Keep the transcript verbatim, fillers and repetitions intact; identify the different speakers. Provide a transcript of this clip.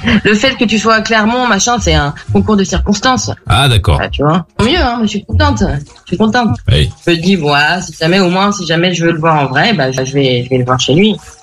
Speaker 1: Le fait que tu sois à Clermont, machin, c'est un concours de circonstances.
Speaker 2: Ah, d'accord.
Speaker 1: Bah, tu vois. Tant mieux, hein, je suis contente. Je suis contente.
Speaker 2: Oui.
Speaker 1: Je me dis, voilà, si jamais, au moins, si jamais je veux le voir en vrai, bah, je vais, je vais le voir chez lui.